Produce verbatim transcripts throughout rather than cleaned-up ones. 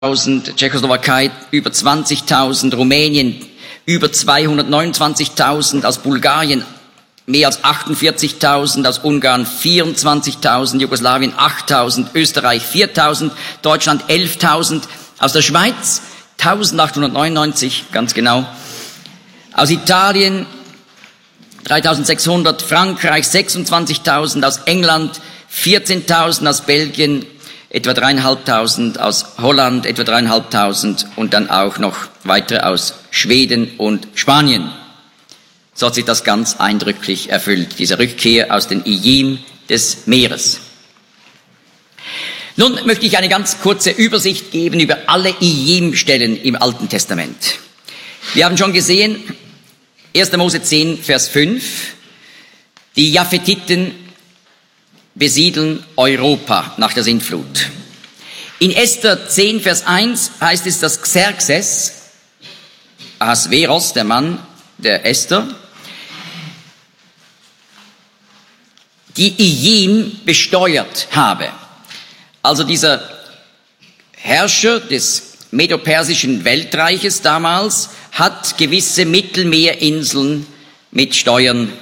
Tschechoslowakei über zwanzigtausend, Rumänien über zweihundertneunundzwanzigtausend, aus Bulgarien mehr als achtundvierzigtausend, aus Ungarn vierundzwanzigtausend, Jugoslawien achttausend, Österreich viertausend, Deutschland elftausend, aus der Schweiz eintausendachthundertneunundneunzig, ganz genau, aus Italien dreitausendsechshundert, Frankreich sechsundzwanzigtausend, aus England vierzehntausend, aus Belgien etwa dreieinhalbtausend, aus Holland etwa dreieinhalbtausend und dann auch noch weitere aus Schweden und Spanien. So hat sich das ganz eindrücklich erfüllt, diese Rückkehr aus den Ijim des Meeres. Nun möchte ich eine ganz kurze Übersicht geben über alle Ijim-Stellen im Alten Testament. Wir haben schon gesehen, erster Mose zehn, Vers fünf, die Japhetiten besiedeln Europa nach der Sintflut. In Esther zehn, Vers eins heißt es, dass Xerxes, Ahasveros, der Mann der Esther, die Ijim besteuert habe. Also dieser Herrscher des medopersischen Weltreiches damals hat gewisse Mittelmeerinseln mit Steuern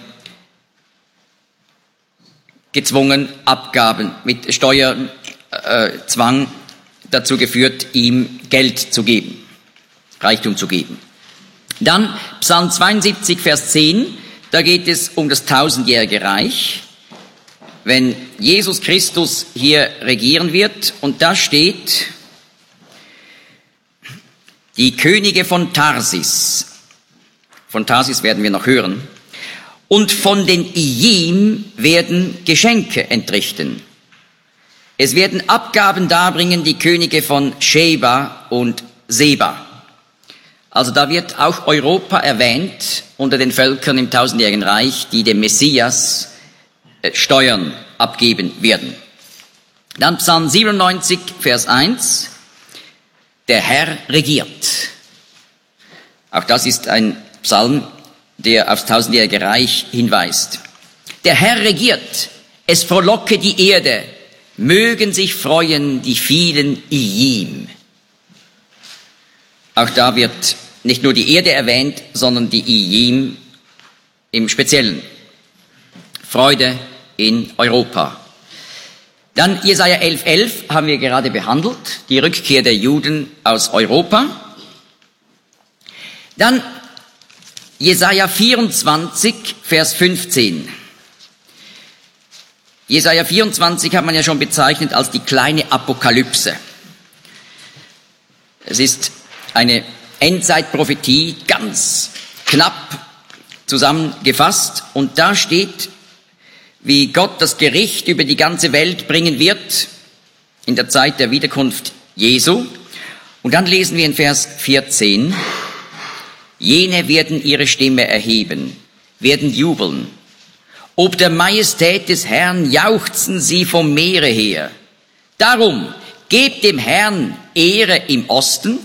gezwungen, Abgaben mit Steuerzwang äh, dazu geführt, ihm Geld zu geben, Reichtum zu geben. Dann Psalm zweiundsiebzig, Vers zehn, da geht es um das tausendjährige Reich, wenn Jesus Christus hier regieren wird, und da steht, die Könige von Tarsis, von Tarsis werden wir noch hören, und von den Ijim werden Geschenke entrichten. Es werden Abgaben darbringen die Könige von Sheba und Seba. Also da wird auch Europa erwähnt unter den Völkern im tausendjährigen Reich, die dem Messias Steuern abgeben werden. Dann Psalm siebenundneunzig, Vers eins. Der Herr regiert. Auch das ist ein Psalm, der aufs tausendjährige Reich hinweist. Der Herr regiert, es frohlocke die Erde, mögen sich freuen die vielen Ijim. Auch da wird nicht nur die Erde erwähnt, sondern die Ijim im Speziellen. Freude in Europa. Dann Jesaja elf, elf haben wir gerade behandelt, die Rückkehr der Juden aus Europa. Dann Jesaja vierundzwanzig, Vers fünfzehn. Jesaja vierundzwanzig hat man ja schon bezeichnet als die kleine Apokalypse. Es ist eine Endzeitprophetie, ganz knapp zusammengefasst, und da steht, wie Gott das Gericht über die ganze Welt bringen wird in der Zeit der Wiederkunft Jesu. Und dann lesen wir in Vers vierzehn, jene werden ihre Stimme erheben, werden jubeln. Ob der Majestät des Herrn jauchzen sie vom Meere her. Darum gebt dem Herrn Ehre im Osten,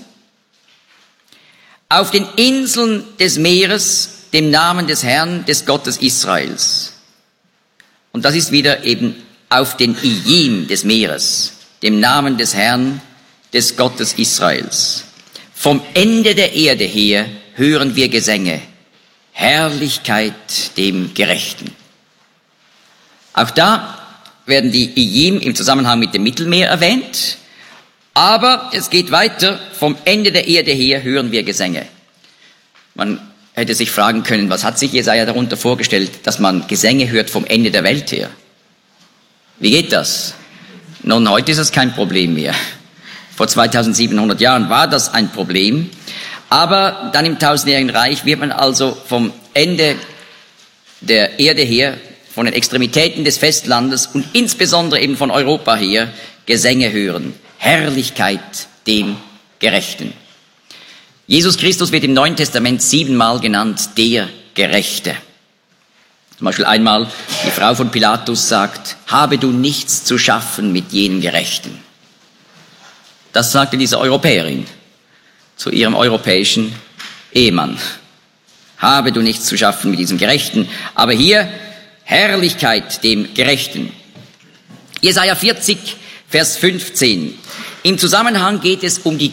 auf den Inseln des Meeres dem Namen des Herrn, des Gottes Israels. Und das ist wieder eben auf den Ijim des Meeres, dem Namen des Herrn, des Gottes Israels. Vom Ende der Erde her hören wir Gesänge, Herrlichkeit dem Gerechten. Auch da werden die Ijim im Zusammenhang mit dem Mittelmeer erwähnt, aber es geht weiter, vom Ende der Erde her hören wir Gesänge. Man hätte sich fragen können, was hat sich Jesaja darunter vorgestellt, dass man Gesänge hört vom Ende der Welt her? Wie geht das? Nun, heute ist es kein Problem mehr. Vor zweitausendsiebenhundert Jahren war das ein Problem. Aber dann im tausendjährigen Reich wird man also vom Ende der Erde her, von den Extremitäten des Festlandes und insbesondere eben von Europa her Gesänge hören. Herrlichkeit dem Gerechten. Jesus Christus wird im Neuen Testament siebenmal genannt, der Gerechte. Zum Beispiel einmal die Frau von Pilatus sagt, habe du nichts zu schaffen mit jenen Gerechten. Das sagte diese Europäerin zu ihrem europäischen Ehemann. Habe du nichts zu schaffen mit diesem Gerechten. Aber hier Herrlichkeit dem Gerechten. Jesaja vierzig, Vers fünfzehn. Im Zusammenhang geht es um die